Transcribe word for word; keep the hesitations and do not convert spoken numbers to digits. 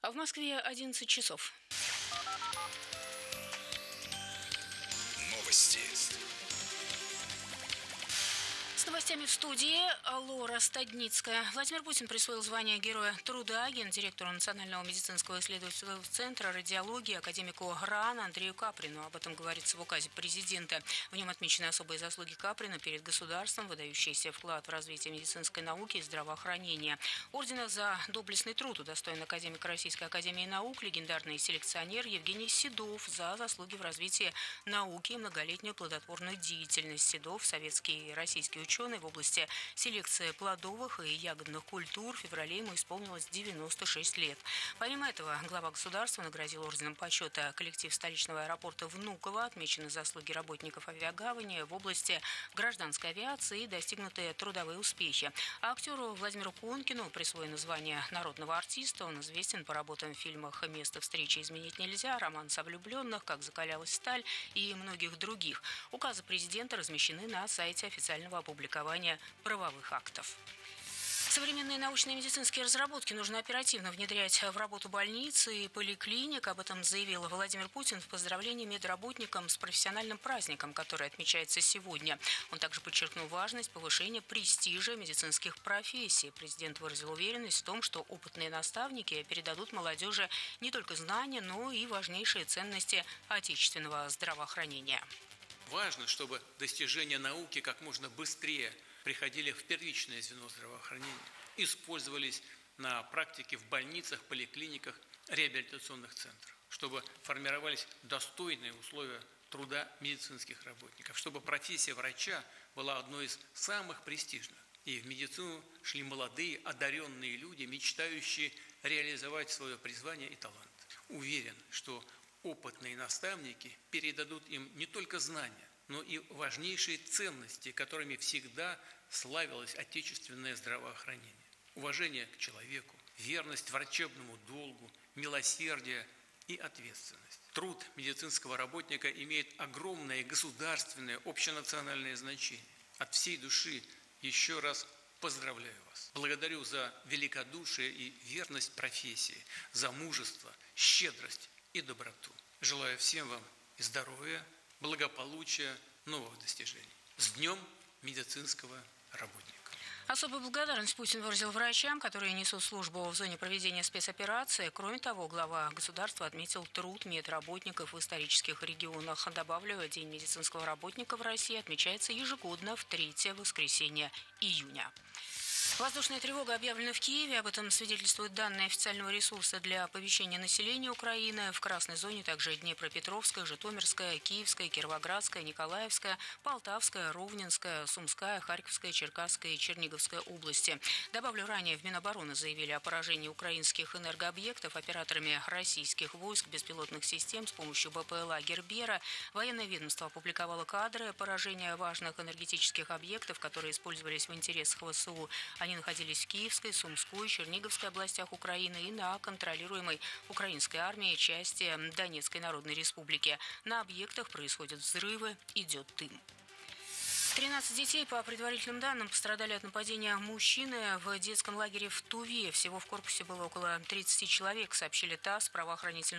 А в Москве одиннадцать часов. Новости. С новостями в студии Лора Стадницкая. Владимир Путин присвоил звание Героя труда гендиректору Национального медицинского исследовательского центра радиологии академику РАН Андрею Каприну. Об этом говорится в указе президента. В нем отмечены особые заслуги Каприна перед государством, выдающийся вклад в развитие медицинской науки и здравоохранения. Ордена за доблестный труд удостоен академик Российской академии наук, легендарный селекционер Евгений Седов за заслуги в развитии науки и многолетнюю плодотворную деятельность. Седов, советский и российский ученый, Ученый в области селекции плодовых и ягодных культур. В феврале ему исполнилось девяносто шесть лет. Помимо этого, глава государства наградил орденом почета коллектив столичного аэропорта Внуково, отмечены заслуги работников авиагавани в области гражданской авиации и достигнутые трудовые успехи. А актеру Владимиру Конкину присвоено звание народного артиста. Он известен по работам в фильмах «Место встречи изменить нельзя», «Романс о влюбленных», «Как закалялась сталь» и многих других. Указы президента размещены на сайте официального опубликования правовых актов. Современные научные и медицинские разработки нужно оперативно внедрять в работу больниц и поликлиник. Об этом заявил Владимир Путин в поздравлении медработникам с профессиональным праздником, который отмечается сегодня. Он также подчеркнул важность повышения престижа медицинских профессий. Президент выразил уверенность в том, что опытные наставники передадут молодежи не только знания, но и важнейшие ценности отечественного здравоохранения. Важно, чтобы достижения науки как можно быстрее приходили в первичное звено здравоохранения, использовались на практике в больницах, поликлиниках, реабилитационных центрах, чтобы формировались достойные условия труда медицинских работников, чтобы профессия врача была одной из самых престижных. И в медицину шли молодые, одаренные люди, мечтающие реализовать свое призвание и талант. Уверен, что опытные наставники передадут им не только знания, но и важнейшие ценности, которыми всегда славилось отечественное здравоохранение. Уважение к человеку, верность врачебному долгу, милосердие и ответственность. Труд медицинского работника имеет огромное государственное, общенациональное значение. От всей души еще раз поздравляю вас. Благодарю за великодушие и верность профессии, за мужество, щедрость и доброту. Желаю всем вам здоровья, благополучия, новых достижений. С Днем медицинского работника. Особую благодарность Путин выразил врачам, которые несут службу в зоне проведения спецоперации. Кроме того, глава государства отметил труд медработников в исторических регионах. Добавлю, День медицинского работника в России отмечается ежегодно в третье воскресенье июня. Воздушная тревога объявлена в Киеве. Об этом свидетельствуют данные официального ресурса для оповещения населения Украины. В красной зоне также Днепропетровская, Житомирская, Киевская, Кировоградская, Николаевская, Полтавская, Ровненская, Сумская, Харьковская, Черкасская и Черниговская области. Добавлю, ранее в Минобороны заявили о поражении украинских энергообъектов операторами российских войск беспилотных систем с помощью БПЛА «Гербера». Военное ведомство опубликовало кадры поражения важных энергетических объектов, которые использовались в интересах ВСУ. Они находились в Киевской, Сумской, Черниговской областях Украины и на контролируемой украинской армией части Донецкой Народной Республики. На объектах происходят взрывы, идет дым. тринадцать детей, по предварительным данным, пострадали от нападения мужчины в детском лагере в Туве. Всего в корпусе было около тридцати человек, сообщили ТАСС, правоохранительные